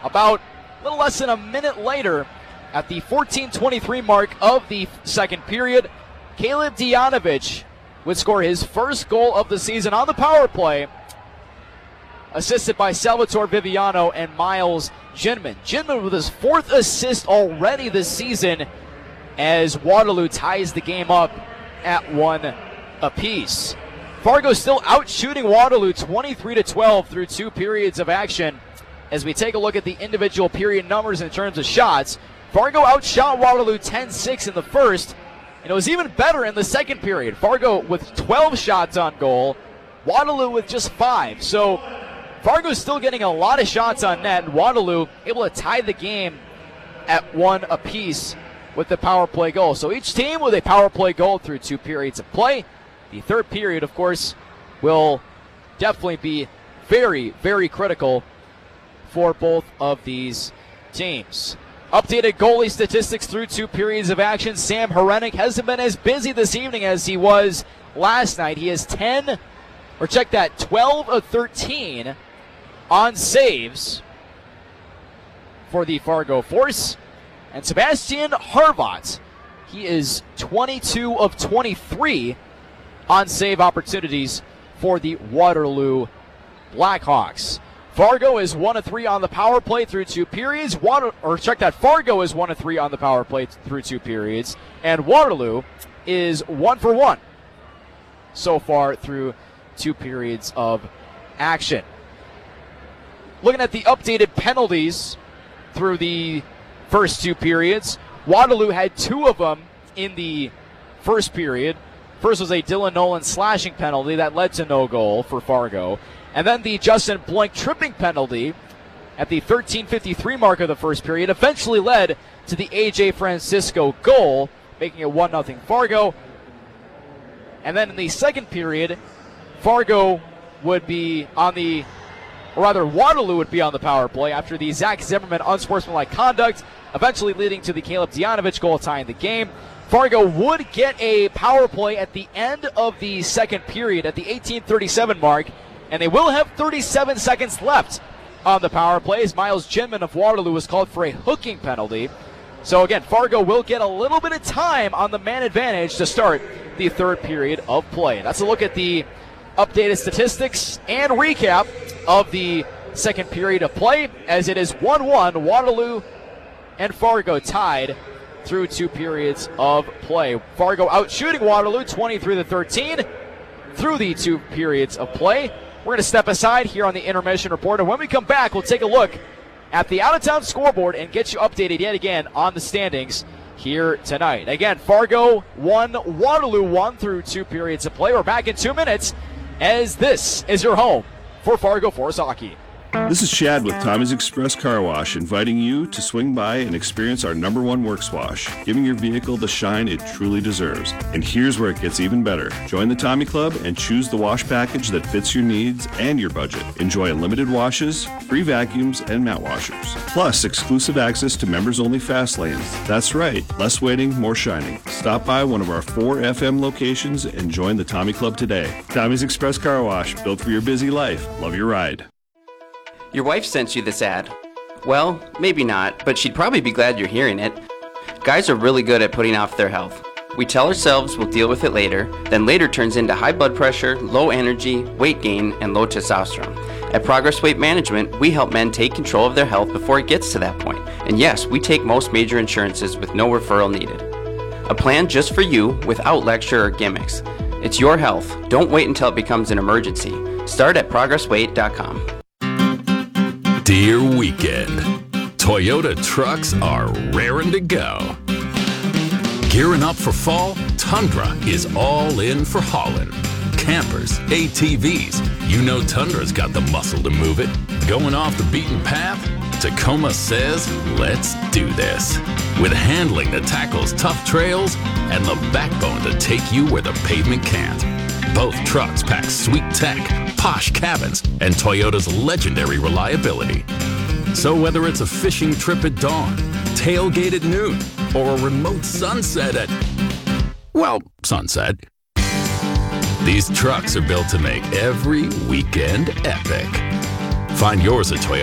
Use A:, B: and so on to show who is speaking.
A: About a little less than a minute later, at the 14:23 mark of the second period, Caleb Dianovich would score his first goal of the season on the power play, assisted by Salvatore Viviano and Miles Ginman. Ginman with his fourth assist already this season as Waterloo ties the game up at 1 apiece. Fargo still out shooting Waterloo 23-12 through 2 periods of action. As we take a look at the individual period numbers in terms of shots, Fargo outshot Waterloo 10-6 in the first, and it was even better in the second period. Fargo with 12 shots on goal, Waterloo with just 5. So Fargo's still getting a lot of shots on net, and Waterloo able to tie the game at 1 apiece with the power play goal. So each team with a power play goal through 2 periods of play. The third period, of course, will definitely be very, very critical for both of these teams. Updated goalie statistics through 2 periods of action. Sam Herenik hasn't been as busy this evening as he was last night. He has 12 of 13 on saves for the Fargo Force. And Sebastian Harvat, he is 22 of 23 on save opportunities for the Waterloo Blackhawks. Fargo is 1 of 3 on the power play through 2 periods. Fargo is 1 of 3 on the power play through 2 periods. And Waterloo is 1 for 1 so far through 2 periods of action. Looking at the updated penalties through the first 2 periods, Waterloo had 2 of them in the first period. First was a Dylan Nolan slashing penalty that led to no goal for Fargo. And then the Justin Blank tripping penalty at the 13:53 mark of the first period eventually led to the A.J. Francisco goal, making it 1-0 Fargo. And then in the second period, Waterloo would be on the power play after the Zach Zimmerman unsportsmanlike conduct, eventually leading to the Caleb Dianovich goal tying the game. Fargo would get a power play at the end of the second period at the 18:37 mark, and they will have 37 seconds left on the power play as Miles Ginman of Waterloo was called for a hooking penalty. So again, Fargo will get a little bit of time on the man advantage to start the third period of play. That's a look at the updated statistics and recap of the second period of play, as it is 1-1, Waterloo and Fargo tied through 2 periods of play. Fargo out shooting Waterloo 23-13 through the 2 periods of play. We're going to step aside here on the intermission report, and when we come back, we'll take a look at the out-of-town scoreboard and get you updated yet again on the standings here tonight. Again, Fargo 1, Waterloo 1 through 2 periods of play. We're back in 2 minutes, as this is your home for Fargo Force Hockey.
B: This is Chad with Tommy's Express Car Wash, inviting you to swing by and experience our #1 works wash, giving your vehicle the shine it truly deserves. And here's where it gets even better. Join the Tommy Club and choose the wash package that fits your needs and your budget. Enjoy unlimited washes, free vacuums, and mat washers. Plus, exclusive access to members-only fast lanes. That's right, less waiting, more shining. Stop by one of our 4 FM locations and join the Tommy Club today. Tommy's Express Car Wash, built for your busy life. Love your ride.
C: Your wife sent you this ad. Well, maybe not, but she'd probably be glad you're hearing it. Guys are really good at putting off their health. We tell ourselves we'll deal with it later, then later turns into high blood pressure, low energy, weight gain, and low testosterone. At Progress Weight Management, we help men take control of their health before it gets to that point. And yes, we take most major insurances with no referral needed. A plan just for you without lecture or gimmicks. It's your health. Don't wait until it becomes an emergency. Start at progressweight.com.
D: Dear weekend, Toyota trucks are raring to go. Gearing up for fall, Tundra is all in for hauling. Campers, ATVs, you know Tundra's got the muscle to move it. Going off the beaten path? Tacoma says, let's do this. With handling that tackles tough trails and the backbone to take you where the pavement can't. Both trucks pack sweet tech, posh cabins, and Toyota's legendary reliability. So whether it's a fishing trip at dawn, tailgate at noon, or a remote sunset at, well, sunset, these trucks are built to make every weekend epic. Find yours at Toyota.